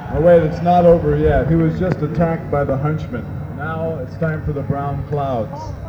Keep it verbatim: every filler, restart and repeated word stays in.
Oh wait, it's not over yet. He was just attacked by the Hunchman. Now it's time for the brown clouds.